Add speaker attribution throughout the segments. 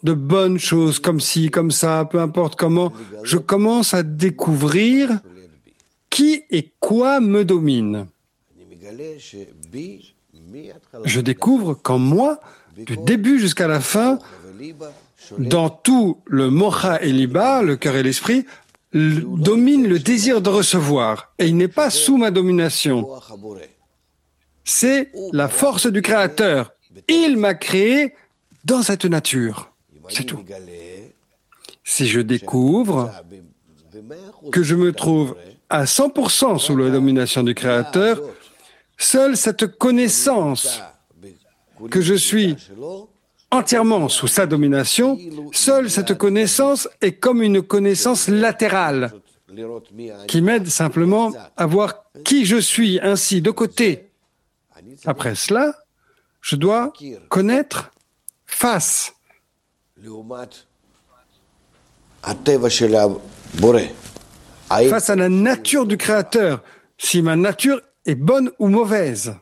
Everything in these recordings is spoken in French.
Speaker 1: de bonnes choses, comme ci, comme ça, peu importe comment, je commence à découvrir qui et quoi me domine. Je découvre qu'en moi, du début jusqu'à la fin, dans tout le mocha et liba, le cœur et l'esprit, domine le désir de recevoir. Et il n'est pas sous ma domination. C'est la force du Créateur. Il m'a créé dans cette nature. C'est tout. Si je découvre que je me trouve à 100% sous la domination du Créateur, seule cette connaissance que je suis entièrement sous sa domination, seule cette connaissance est comme une connaissance latérale qui m'aide simplement à voir qui je suis ainsi de côté. Après cela, je dois connaître face à la nature du Créateur, si ma nature est bonne ou mauvaise.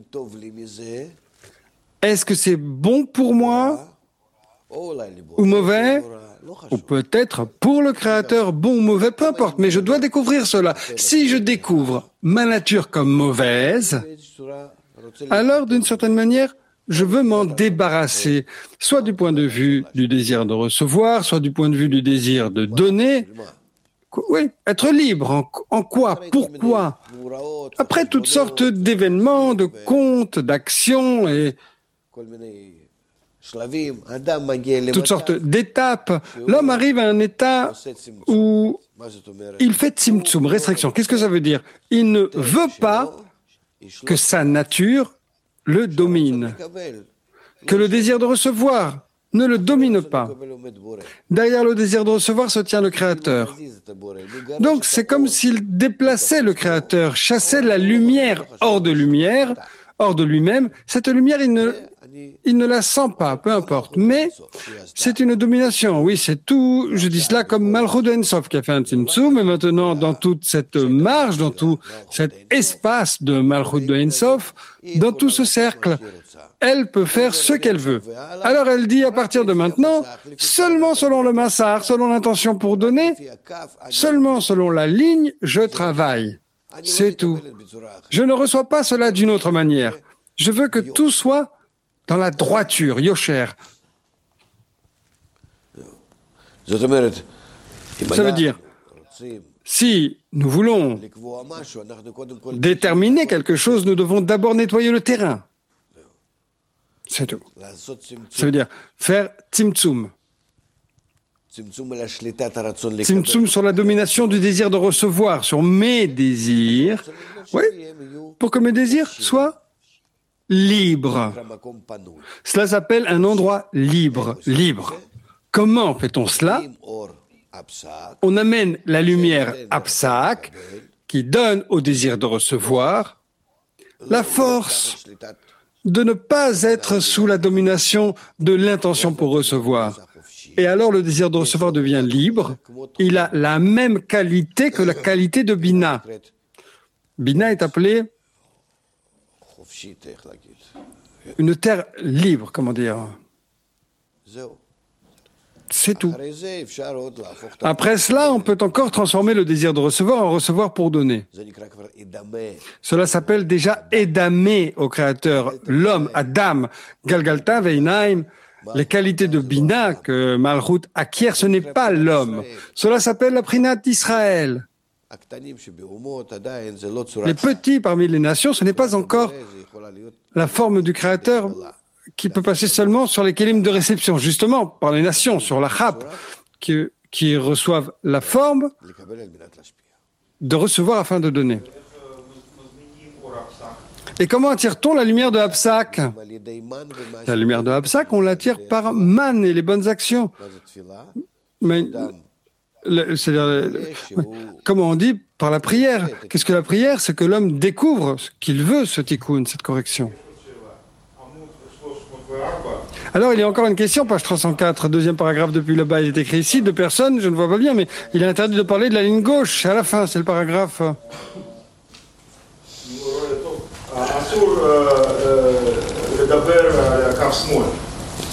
Speaker 1: Est-ce que c'est bon pour moi ou mauvais? Ou peut-être pour le Créateur, bon ou mauvais, peu importe, mais je dois découvrir cela. Si je découvre ma nature comme mauvaise, alors d'une certaine manière, je veux m'en débarrasser, soit du point de vue du désir de recevoir, soit du point de vue du désir de donner. Oui, être libre. En quoi? Pourquoi? Après toutes sortes d'événements, de comptes, d'actions et toutes sortes d'étapes, l'homme arrive à un état où il fait tzimtzum, restriction. Qu'est-ce que ça veut dire? Il ne veut pas que sa nature le domine, que le désir de recevoir ne le domine pas. Derrière le désir de recevoir se tient le Créateur. Donc c'est comme s'il déplaçait le Créateur, chassait la lumière hors de lui-même. Cette lumière, il ne la sent pas, peu importe. Mais c'est une domination. Oui, c'est tout. Je dis cela comme Malchut de Ein Sof qui a fait un tzimtzum. Et maintenant, dans toute cette marge, dans tout cet espace de Malchut de Ein Sof, dans tout ce cercle, elle peut faire ce qu'elle veut. Alors elle dit à partir de maintenant, seulement selon le massar, selon l'intention pour donner, seulement selon la ligne, je travaille. C'est tout. Je ne reçois pas cela d'une autre manière. Je veux que tout soit dans la droiture, yosher. Ça veut dire, si nous voulons déterminer quelque chose, nous devons d'abord nettoyer le terrain. C'est tout. Ça veut dire faire tzimtzum. Tzimtzum sur la domination du désir de recevoir, sur mes désirs, oui, pour que mes désirs soient libres. Cela s'appelle un endroit libre. Comment fait-on cela? On amène la lumière Apsak, qui donne au désir de recevoir la force de ne pas être sous la domination de l'intention pour recevoir. Et alors le désir de recevoir devient libre. Il a la même qualité que la qualité de Bina. Bina est appelée une terre libre, comment dire. C'est tout. Après cela, on peut encore transformer le désir de recevoir en recevoir pour donner. Cela s'appelle déjà Edamé au Créateur, l'homme, Adam, Galgalta, Veinaim. Les qualités de Bina que Malchut acquiert, ce n'est pas l'homme. Cela s'appelle la Prinat d'Israël. Les petits parmi les nations, ce n'est pas encore la forme du Créateur qui peut passer seulement sur les kélim de réception, justement par les nations, sur la chap, qui reçoivent la forme de recevoir afin de donner. Et comment attire-t-on la lumière de Hapsak? La lumière de Hapsak, on l'attire par man et les bonnes actions. Mais, c'est-à-dire, comment on dit? Par la prière. Qu'est-ce que la prière? C'est que l'homme découvre ce qu'il veut, ce tikkun, cette correction. Alors, il y a encore une question, page 304, deuxième paragraphe depuis le bas, il est écrit ici, deux personnes, je ne vois pas bien, mais il est interdit de parler de la ligne gauche, à la fin, c'est le paragraphe.
Speaker 2: אסור לדבר על הקו שמאל.